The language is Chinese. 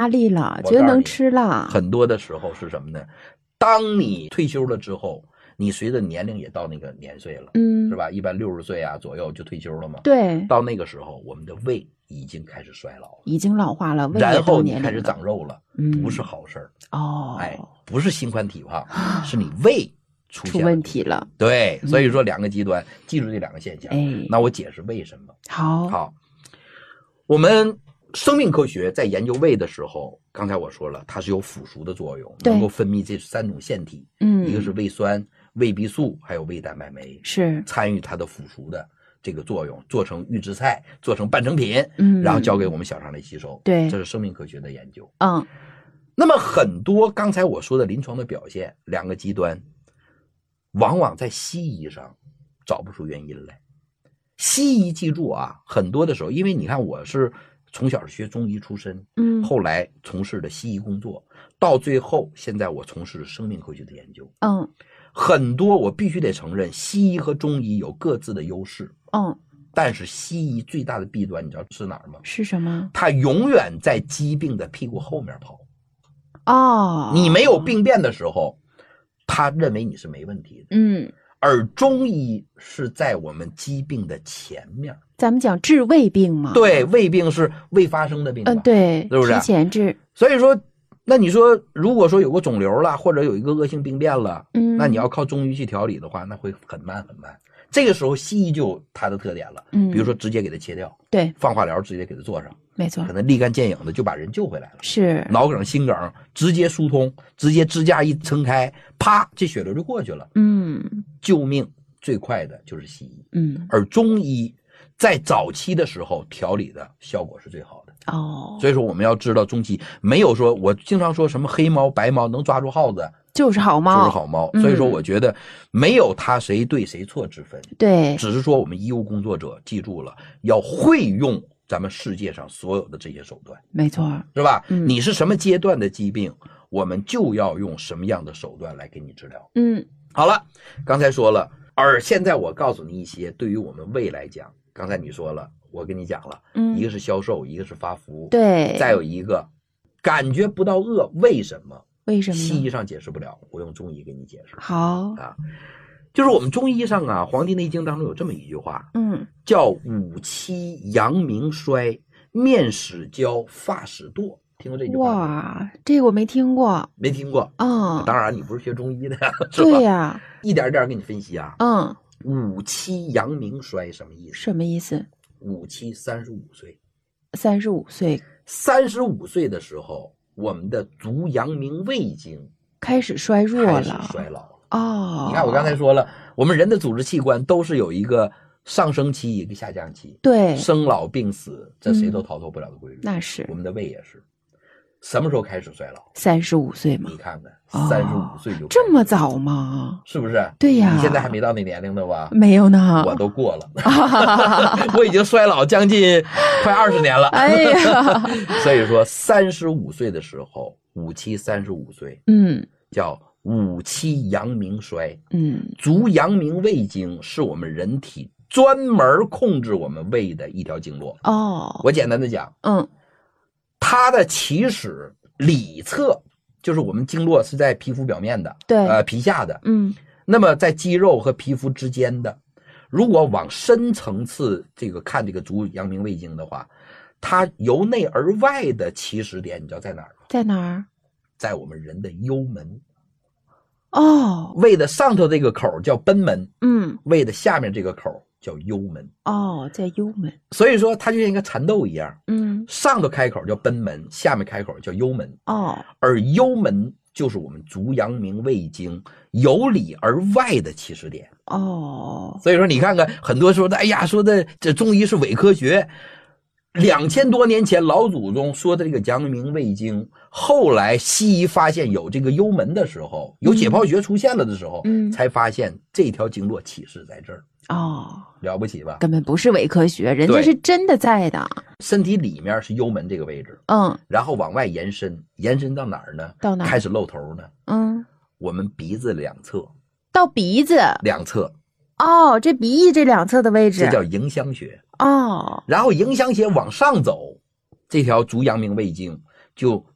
压力了，觉得能吃了。 很多的时候是什么呢？当你退休了之后，你随着年龄也到那个年岁了，是吧？一般60岁啊左右就退休了嘛。 对， 到那个时候，我们的胃已经开始衰老了， 已经老化了，胃然后你开始长肉了，不是好事儿。不是心宽体胖，是你胃出问题了。 对，所以说2个极端，记住这2个现象。那我解释为什么。好，我们生命科学在研究胃的时候，刚才我说了，它是有腐熟的作用，能够分泌这3种腺体，一个是胃酸、胃壁素，还有胃蛋白酶， 是参与它的腐熟的这个作用，做成预制菜，做成半成品，然后交给我们小肠来吸收。 对， 这是生命科学的研究。那么很多刚才我说的临床的表现，2个极端，往往在西医上找不出原因来。西医记住啊，很多的时候，因为你看我是从小学中医出身，后来从事的西医工作，到最后现在我从事生命科学的研究，很多我必须得承认，西医和中医有各自的优势，但是西医最大的弊端，你知道是哪儿吗？ 是什么？ 它永远在疾病的屁股后面跑。 你没有病变的时候，他认为你是没问题的。而中医是在我们疾病的前面。 咱们讲治胃病嘛。 对，胃病是未发生的病。 对， 是不是？ 提前治。 所以说，那你说，如果说有个肿瘤了，或者有一个恶性病变了，那你要靠中医去调理的话，那会很慢很慢。这个时候西医就它的特点了，比如说直接给它切掉， 对， 放化疗直接给它做上。 没错， 可能立竿见影的就把人救回来了。 是脑梗、心梗直接疏通，直接支架一撑开，啪，这血流就过去了。救命最快的就是西医。而中医在早期的时候调理的效果是最好的。所以说我们要知道中期没有说，我经常说什么黑猫白猫能抓住耗子就是好猫， 就是好猫。所以说我觉得没有他谁对谁错之分。 对， 只是说我们医务工作者记住了，要会用咱们世界上所有的这些手段。 没错， 是吧？你是什么阶段的疾病，我们就要用什么样的手段来给你治疗。好了，刚才说了，而现在我告诉你一些对于我们胃来讲，刚才你说了，我跟你讲了，一个是消瘦，一个是发福， 对， 再有一个感觉不到饿，为什么？ 为什么？ 西医上解释不了，我用中医给你解释。 好就是我们中医上啊，《黄帝内经》当中有这么一句话，叫五七阳明衰，面始焦，发始堕。听过这句话吗？ 哇，这个我没听过。 没听过当然你不是学中医的呀，是吧？对呀， 一点点给你分析啊。五七阳明衰什么意思？ 什么意思 ？5期35岁。 35岁 ，35岁的时候，我们的足阳明胃经开始衰弱了， 开始衰老了。你看我刚才说了，我们人的组织器官都是有一个上升期，一个下降期。 对， 生老病死，这谁都逃脱不了的规律。 那是， 我们的胃也是。什么时候开始衰老 ？35岁吗？ 你看看，35岁就这么早吗？ 是不是？ 对呀， 你现在还没到那年龄的吧？ 没有呢， 我都过了，我已经衰老将近快20年了。 哎呀， 所以说35岁的时候，5期35岁，叫5期阳明衰。足阳明胃经是我们人体专门控制我们胃的一条经络。我简单的讲，它的起始里侧就是我们经络是在皮肤表面的， 对， 皮下的，那么在肌肉和皮肤之间的。如果往深层次这个看这个足阳明胃经的话，它由内而外的起始点，你知道在哪儿吗？ 在哪儿？ 在我们人的幽门。 胃的上头这个口叫贲门，胃的下面这个口叫幽门。 在幽门。 所以说它就像一个蚕豆一样，上头开口叫贲门，下面开口叫幽门。而幽门就是我们足阳明胃经由里而外的起始点。所以说你看看很多说的，哎呀，说的这中医是伪科学。2000多年前老祖宗说的这个阳明胃经，后来西医发现有这个幽门的时候，有解剖学出现了的时候，才发现这条经络起始在这儿。了不起吧？ 根本不是伪科学，人家是真的在的。 身体里面是幽门这个位置，然后往外延伸，延伸到哪儿呢？ 到哪儿？ 开始露头呢？我们鼻子两侧。 到鼻子两侧。 这鼻翼这两侧的位置， 这叫迎香穴。然后迎香穴往上走，这条足阳明胃经就